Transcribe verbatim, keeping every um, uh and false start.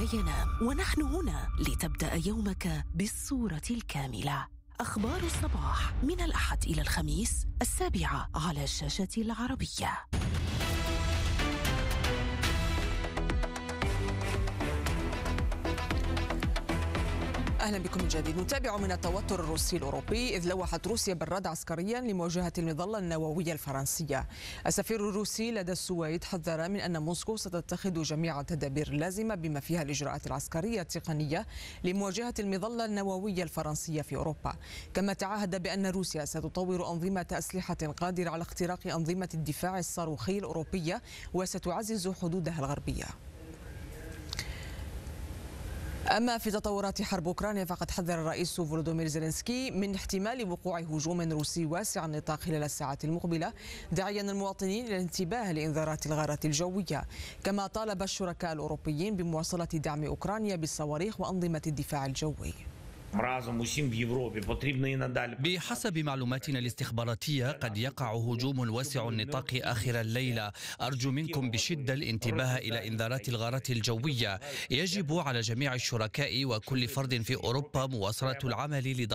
ينام، ونحن هنا لتبدأ يومك بالصورة الكاملة. أخبار الصباح من الأحد إلى الخميس السابعة على الشاشة العربية. أهلا بكم من جديد. نتابع من التوتر الروسي الأوروبي، إذ لوحت روسيا بالرد عسكريا لمواجهة المظلة النووية الفرنسية. السفير الروسي لدى السويد حذر من أن موسكو ستتخذ جميع التدابير اللازمة بما فيها الإجراءات العسكرية التقنية لمواجهة المظلة النووية الفرنسية في أوروبا. كما تعهد بأن روسيا ستطور أنظمة أسلحة قادرة على اختراق أنظمة الدفاع الصاروخي الأوروبية وستعزز حدودها الغربية. أما في تطورات حرب أوكرانيا فقد حذر الرئيس فولودومير زيلينسكي من احتمال وقوع هجوم روسي واسع النطاق خلال الساعات المقبلة، داعيا المواطنين إلى الانتباه لإنذارات الغارات الجوية. كما طالب الشركاء الأوروبيين بمواصلة دعم أوكرانيا بالصواريخ وأنظمة الدفاع الجوي. بحسب معلوماتنا الاستخباراتية قد يقع هجوم واسع النطاق آخر الليلة. أرجو منكم بشدة الانتباه إلى إنذارات الغارات الجوية. يجب على جميع الشركاء وكل فرد في أوروبا مواصلة العمل